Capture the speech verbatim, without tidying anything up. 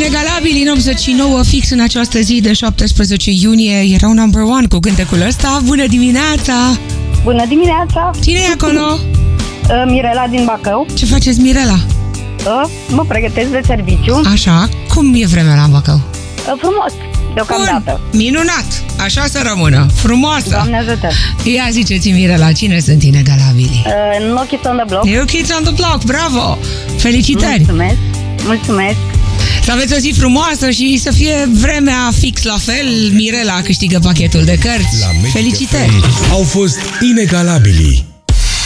Inegalabili în optzeci și nouă, fix în această zi de șaptesprezece iunie, erau number one cu cântecul ăsta. Bună dimineața! Bună dimineața! Cine e acolo? Mirela din Bacău. Ce faceți, Mirela? Mă pregătesc de serviciu. Așa, cum e vremea la Bacău? Frumos, deocamdată. Bun, minunat! Așa să rămână, frumoasă! Doamne ajută! Ia ziceți, Mirela, cine sunt inegalabili? Uh, no Kids on the Block. New Kids on the Block, bravo! Felicitări! Mulțumesc! Mulțumesc! Să aveți o zi frumoasă și să fie vremea fix la fel. Mirela câștigă pachetul de cărți. Felicitări! Au fost Inegalabili.